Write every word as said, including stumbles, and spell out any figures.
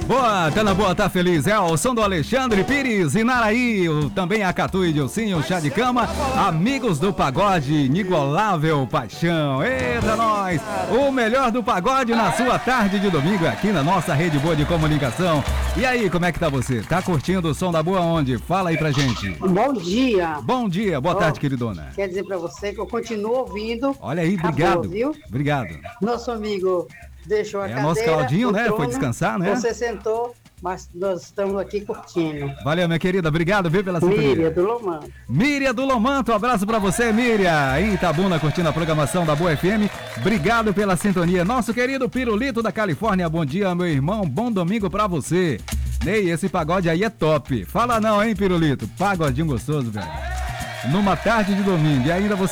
Boa, tá na boa, tá feliz. É o som do Alexandre Pires, Inaraí, o- também a Catu e Dilcinho, Chá de Cama, amigos do pagode, inigualável paixão. Eita, nós! O melhor do pagode na sua tarde de domingo aqui na nossa rede boa de comunicação. E aí, como é que tá você? Tá curtindo o som da boa onde? Fala aí pra gente. Bom dia. Bom dia, boa Ó, tarde, queridona. Quer dizer pra você que eu continuo ouvindo. Olha aí, a obrigado. boa, viu? Obrigado. Nosso amigo deixou a É, cadeira. nosso Claudinho, o né? Foi trono, descansar, né? Você sentou, mas nós estamos aqui curtindo. Valeu, minha querida. Obrigado, viu, pela sintonia. Miriam do Lomão. Miriam do Lomanto, um abraço pra você, Miriam. Em Itabuna, curtindo a programação da Boa F M. Obrigado pela sintonia. Nosso querido Pirulito da Califórnia, bom dia, meu irmão. Bom domingo pra você. Ney, esse pagode aí é top. Fala não, hein, Pirulito? Pagodinho gostoso, velho. Numa tarde de domingo. E ainda você